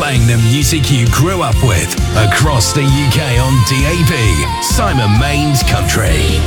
Playing the music you grew up with across the UK on DAB. Simon Mains Country.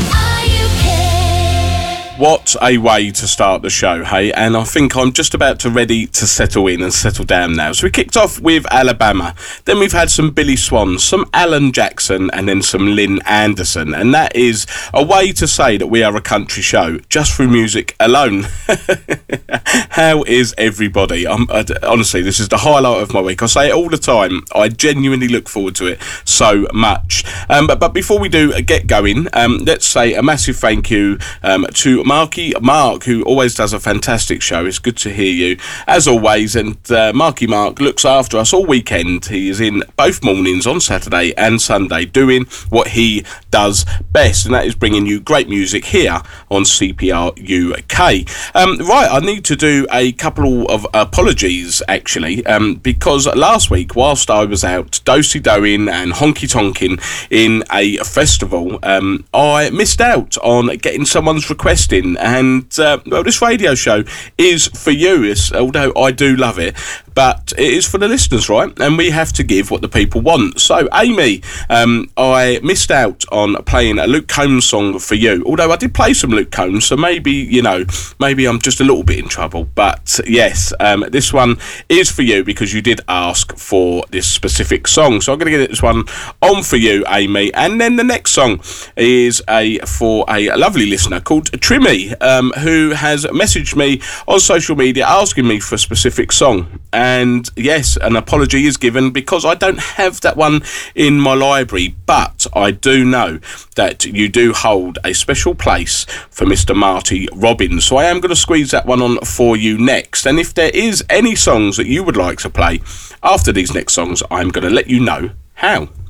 What a way to start the show, hey? And I think I'm just about ready to settle in and settle down now. So we kicked off with Alabama. Then we've had some Billy Swan, some Alan Jackson, and then some Lynn Anderson. And that is a way to say that we are a country show just through music alone. How is everybody? Honestly, this is the highlight of my week. I say it all the time. I genuinely look forward to it so much. But before we do get going, let's say a massive thank you to Marky Mark, who always does a fantastic show. It's good to hear you, as always. And Marky Mark looks after us all weekend. He is in both mornings on Saturday and Sunday doing what he does best, and that is bringing you great music here on CPR UK. Right, I need to do a couple of apologies, actually, because last week, whilst I was out do-si-doing and honky-tonking in a festival, I missed out on getting someone's request in. And well, this radio show is for you, although I do love it, but it is for the listeners, right? And we have to give what the people want. So Amy, I missed out on playing a Luke Combs song for you, although I did play some Luke Combs, so maybe I'm just a little bit in trouble. But yes, this one is for you because you did ask for this specific song, so I'm going to get this one on for you, Amy. And then the next song is for a lovely listener called Trimmy, who has messaged me on social media asking me for a specific song. And yes, an apology is given because I don't have that one in my library, but I do know that you do hold a special place for Mr. Marty Robbins, so I am going to squeeze that one on for you next. And if there is any songs that you would like to play after these next songs, I'm going to let you know how.